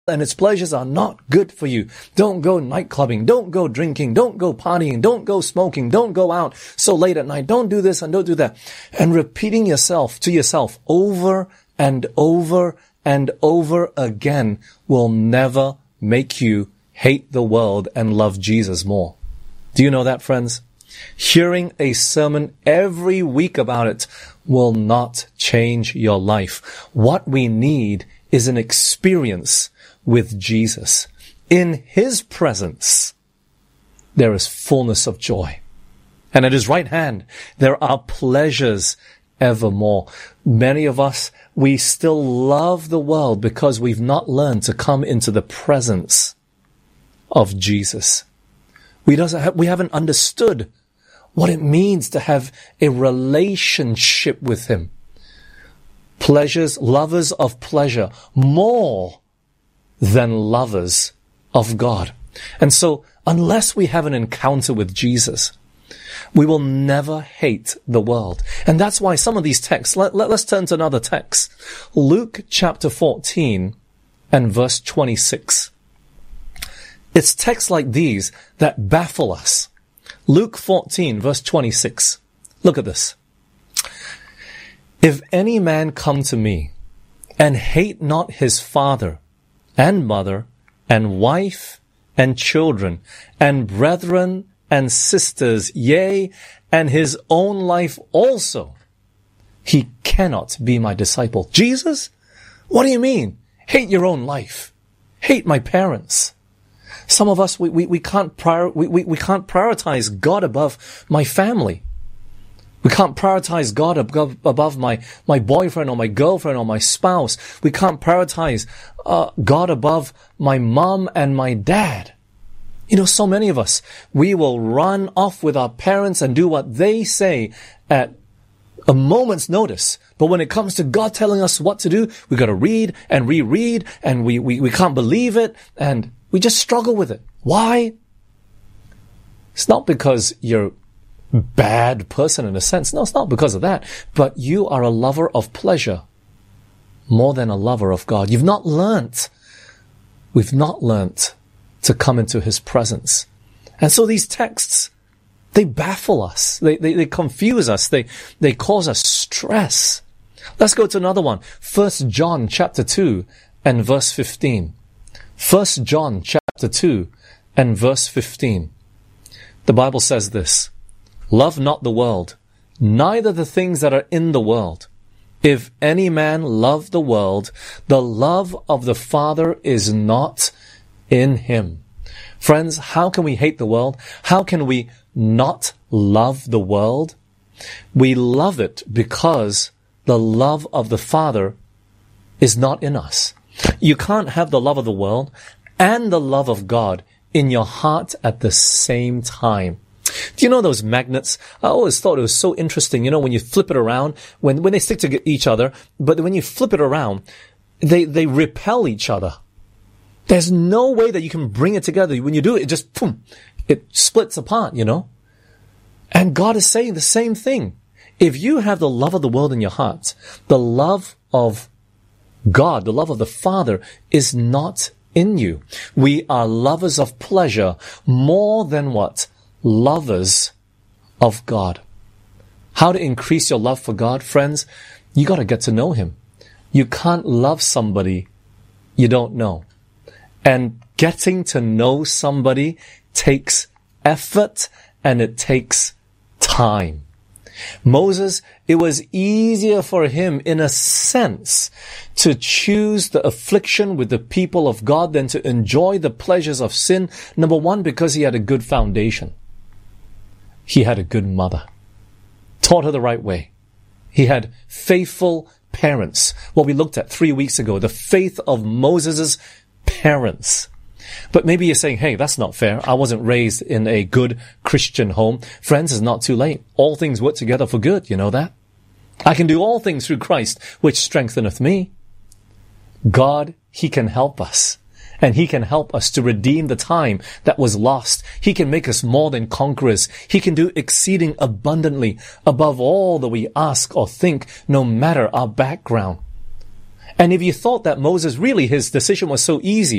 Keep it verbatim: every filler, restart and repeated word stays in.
and its pleasures are not good for you. Don't go night clubbing. Don't go drinking. Don't go partying. Don't go smoking. Don't go out so late at night. Don't do this and don't do that. And repeating yourself to yourself over and over and over again will never make you hate the world and love Jesus more. Do you know that, friends? Hearing a sermon every week about it will not change your life. What we need is an experience with Jesus. In His presence, there is fullness of joy. And at His right hand, there are pleasures evermore. Many of us, we still love the world because we've not learned to come into the presence of Jesus. We doesn't have, we haven't understood what it means to have a relationship with Him. Pleasures, lovers of pleasure, more than lovers of God. And so, unless we have an encounter with Jesus, we will never hate the world. And that's why some of these texts, let, let, let's turn to another text. Luke chapter fourteen and verse twenty-six. It's texts like these that baffle us. Luke fourteen verse twenty-six. Look at this. If any man come to me and hate not his father and mother and wife and children and brethren and sisters, yea, and his own life also, he cannot be my disciple. Jesus? What do you mean? Hate your own life. Hate my parents. Some of us, we, we, we can't prior, we, we, we can't prioritize God above my family. We can't prioritize God above, above my, my boyfriend or my girlfriend or my spouse. We can't prioritize uh, God above my mom and my dad. You know, so many of us, we will run off with our parents and do what they say at a moment's notice. But when it comes to God telling us what to do, we got to read and reread, and we, we, we can't believe it, and we just struggle with it. Why? It's not because you're bad person in a sense. No, it's not because of that. But you are a lover of pleasure more than a lover of God. You've not learnt. We've not learnt to come into His presence. And so these texts, they baffle us. They, they, they confuse us. They, they cause us stress. Let's go to another one. First John chapter two and verse fifteen. First John chapter two and verse fifteen. The Bible says this. Love not the world, neither the things that are in the world. If any man love the world, the love of the Father is not in him. Friends, how can we hate the world? How can we not love the world? We love it because the love of the Father is not in us. You can't have the love of the world and the love of God in your heart at the same time. Do you know those magnets? I always thought it was so interesting, you know, when you flip it around, when, when they stick to each other, but when you flip it around, they, they repel each other. There's no way that you can bring it together. When you do it, it just, boom, it splits apart, you know? And God is saying the same thing. If you have the love of the world in your heart, the love of God, the love of the Father is not in you. We are lovers of pleasure more than what? Lovers of God. How to increase your love for God, friends? You got to get to know Him. You can't love somebody you don't know. And getting to know somebody takes effort and it takes time. Moses, it was easier for him, in a sense, to choose the affliction with the people of God than to enjoy the pleasures of sin. Number one, because he had a good foundation. He had a good mother. Taught her the right way. He had faithful parents. What we looked at three weeks ago, the faith of Moses' parents. But maybe you're saying, hey, that's not fair. I wasn't raised in a good Christian home. Friends, it's not too late. All things work together for good. You know that? I can do all things through Christ, which strengtheneth me. God, He can help us. And He can help us to redeem the time that was lost. He can make us more than conquerors. He can do exceeding abundantly above all that we ask or think, no matter our background. And if you thought that Moses, really, his decision was so easy,